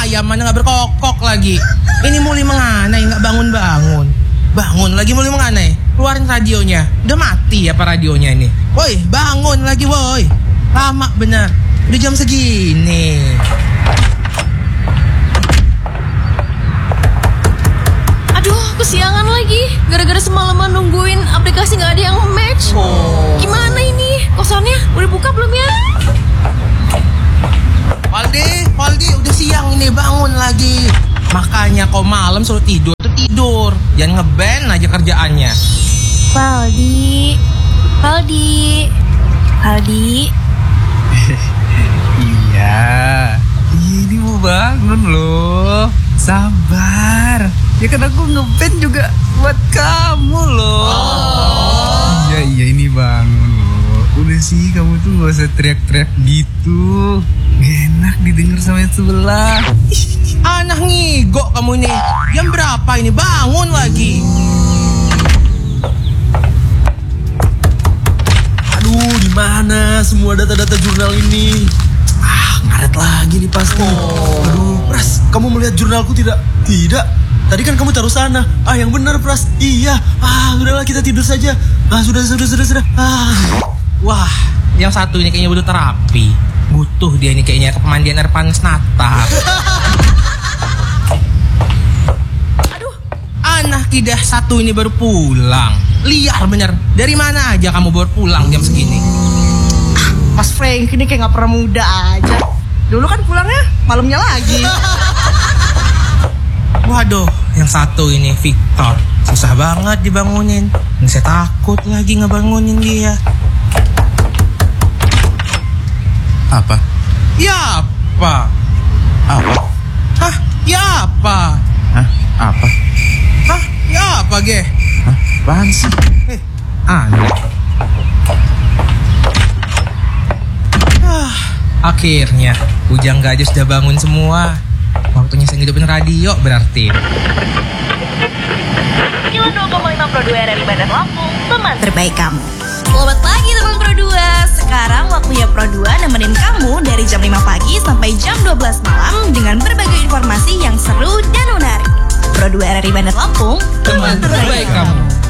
ayam mana nggak berkokok lagi. Ini mulai menganai nggak bangun-bangun. Bangun lagi mulai menganai. Keluarin radionya. Udah mati apa radionya ini? Woi, bangun lagi woi. Lama bener. Udah jam segini. Aduh, kesiangan lagi. Gara-gara semalaman nungguin aplikasi nggak ada yang match. Gimana ini? Kosannya udah buka belum ya? Valdi, udah siang ini, bangun lagi. Makanya kau malam suruh tidur tuh tidur. Jangan nge-ban aja kerjaannya. Valdi. Iya, ini mau bangun loh. Sabar. Ya kan aku nge-ban juga buat kamu loh. Iya ini bangun loh. Udah sih kamu tuh gak usah teriak-teriak gitu. Gak enak didengar sama yang sebelah. Anak ngigok kamu ini. Jam berapa ini? Bangun lagi. Aduh, di mana semua data-data jurnal ini? Ngaret lagi nih pasti. Aduh, Pras, kamu melihat jurnalku tidak? Tidak. Tadi kan kamu taruh sana. Yang benar, Pras. Iya. Udahlah kita tidur saja. Sudah. Wah, yang satu ini kayaknya butuh terapi. Butuh dia ini kayaknya ke pemandian air panas natar. Aduh, anak kidah satu ini baru pulang. Liar bener. Dari mana aja kamu baru pulang jam segini? Mas Frank ini kayak gak pernah muda aja. Dulu kan pulangnya malamnya lagi. Waduh, yang satu ini Victor. Susah banget dibangunin. Ini saya takut lagi ngebangunin dia. Apa? Ya apa? Apa? Hah? Ya apa? Hah? Apa? Hah? Ya apa, Ge? Hah? Apaan sih? Aneh. Akhirnya Ujang Gajah sudah bangun semua. Waktunya saya ngidupin radio berarti. Kilo 2,5 Pro 2 RRI Bandar Lampung, teman terbaik kamu. Selamat pagi teman Pro 2. Sekarang waktunya Pro 2 nemenin kamu dari jam 5 pagi sampai jam 12 malam dengan berbagai informasi yang seru dan menarik. Pro 2 RRI Bandar Lampung, Teman terbaik kamu.